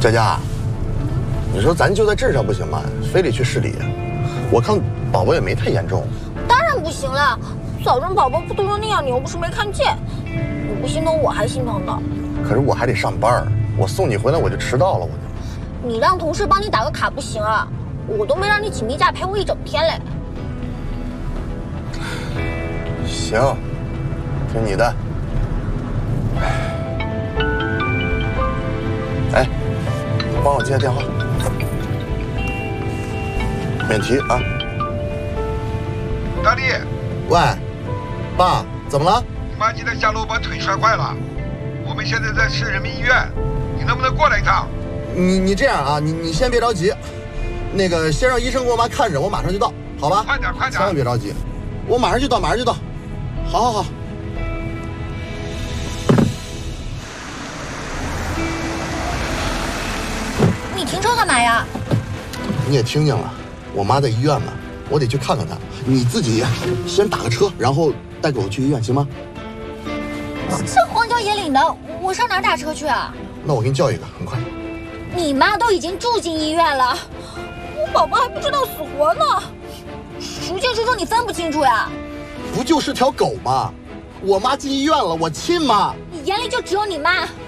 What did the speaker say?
佳佳，你说咱就在这上不行吗？非得去市里？我看宝宝也没太严重。 当然不行了，早上宝宝不都成那样，你又不是没看见。你不心疼我还心疼呢。 可是我还得上班，我送你回来我就迟到了， 你让同事帮你打个卡不行啊？我都没让你请病假陪我一整天嘞。 行，听你的。哎，你帮我接电话，免提啊。 大力， 喂，爸，怎么了？ 你妈今天下楼把腿摔坏了，我们现在在市人民医院，你能不能过来一趟？ 你这样啊，你先别着急，那个先让医生给我妈看着，我马上就到，好吧？ 快点， 千万别着急，我马上就到，马上就到。好。 你停车干嘛呀？ 你也听见了，我妈在医院呢，我得去看看她。你自己先打个车，然后带着我去医院，行吗？ 这荒郊野岭的，我上哪儿打车去啊？ 那我给你叫一个，很快。 你妈都已经住进医院了，我宝宝还不知道死活呢。孰轻孰重你分不清楚呀？ 不就是条狗吗？我妈进医院了，我亲妈。 你眼里就只有你妈。